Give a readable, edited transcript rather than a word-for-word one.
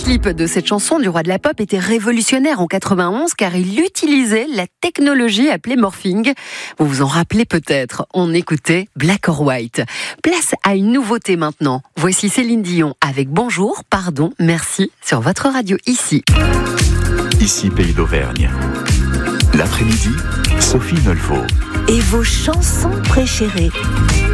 clip de cette chanson du roi de la pop était révolutionnaire en 91 car il utilisait la technologie appelée morphing. Vous vous en rappelez peut-être, on écoutait Black or White. Place à une nouveauté maintenant. Voici Céline Dion avec Bonjour, pardon, merci sur votre radio ici. Ici Pays d'Auvergne. L'après-midi, Sophie Neulvaux. Et vos chansons préférées.